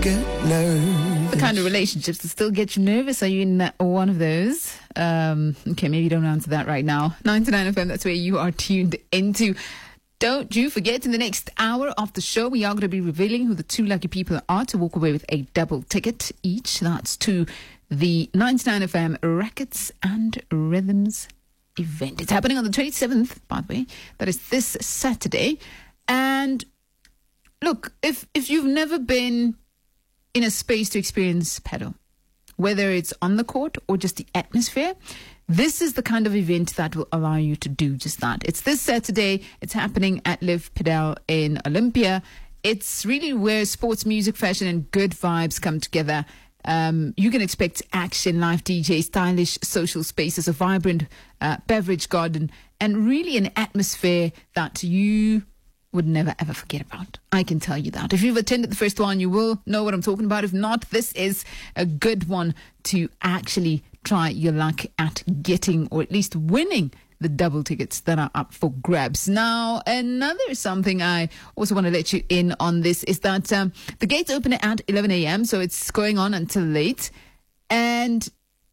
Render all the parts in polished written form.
get nervous. The kind of relationships that still get you nervous. Are you in one of those? Okay, maybe don't answer that right now. 99 FM, that's where you are tuned into. Don't you forget, in the next hour of the show, we are going to be revealing who the two lucky people are to walk away with a double ticket each. That's to the 99 FM Records and Rhythms event. It's happening on the 27th, by the way. That is this Saturday. And look, if you've never been in a space to experience pedal, whether it's on the court or just the atmosphere, this is the kind of event that will allow you to do just that. It's this Saturday. It's happening at Live Pedal in Olympia. It's really where sports, music, fashion, and good vibes come together. You can expect action, live DJ, stylish social spaces, a vibrant beverage garden, and really an atmosphere that you would never ever forget about. I can tell you that. If you've attended the first one, you will know what I'm talking about. If not, this is a good one to actually try your luck at getting, or at least winning, the double tickets that are up for grabs. Now, another something I also want to let you in on this is that the gates open at 11 a.m., so it's going on until late. And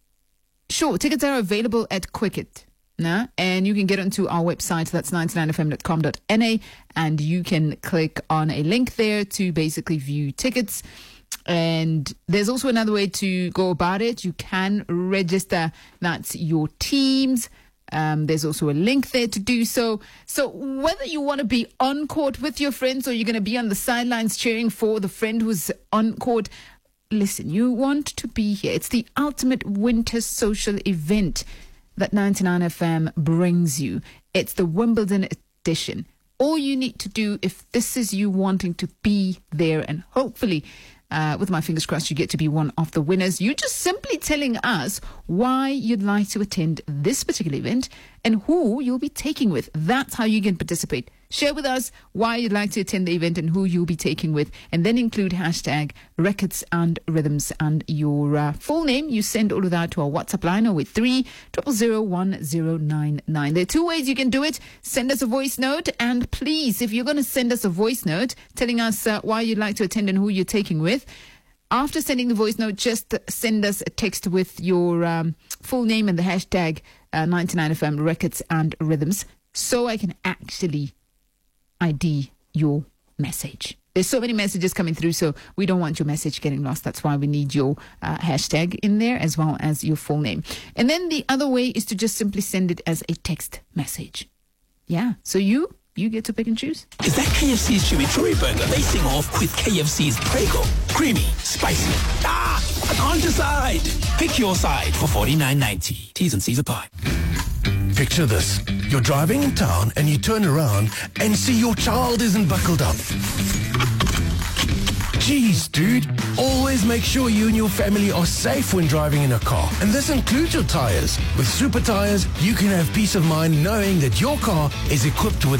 sure, tickets are available at Quicket. And you can get onto our website, that's 99fm.com.na, and you can click on a link there to basically view tickets. And there's also another way to go about it. You can register, that's your teams. There's also a link there to do so. So whether you want to be on court with your friends or you're going to be on the sidelines cheering for the friend who's on court, listen, you want to be here. It's the ultimate winter social event that 99 FM brings you. It's the Wimbledon edition. All you need to do, if this is you wanting to be there, and hopefully, with my fingers crossed, you get to be one of the winners, you're just simply telling us why you'd like to attend this particular event and who you'll be taking with. That's how you can participate. Share with us why you'd like to attend the event and who you'll be taking with, and then include hashtag Records and Rhythms and your full name. You send all of that to our WhatsApp line 083 0001099. There are two ways you can do it. Send us a voice note, and please, if you're going to send us a voice note telling us why you'd like to attend and who you're taking with, after sending the voice note, just send us a text with your full name and the hashtag 99FM Records and Rhythms, so I can actually ID your message. There's so many messages coming through, so we don't want your message getting lost. That's why we need your hashtag in there as well as your full name. And then the other way is to just simply send it as a text message. Yeah, so you get to pick and choose. Is that KFC's chimichurri burger facing off with KFC's Prego? Creamy, spicy. I can't decide. Pick your side for $49.90. T's and C's apply. Picture this. You're driving in town and you turn around and see your child isn't buckled up. Jeez, dude. Always make sure you and your family are safe when driving in a car. And this includes your tires. With Super Tires, you can have peace of mind knowing that your car is equipped with